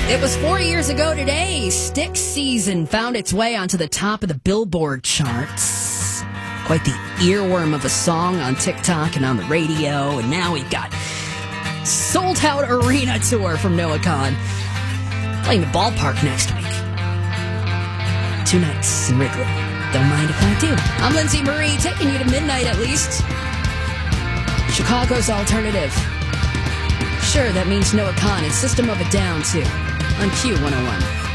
It was 4 years ago today. Styx Season found its way onto the top of the Billboard charts. Quite the earworm of a song on TikTok and on the radio. And now we've got Sold Out Arena Tour from Noah Kahan. Playing the ballpark next week. 2 nights in Wrigley. Don't mind if I do. I'm Lindsay Marie, taking you to midnight at least. Chicago's alternative. Sure, that means Noah Kahan and System of a Down, too. On Q101.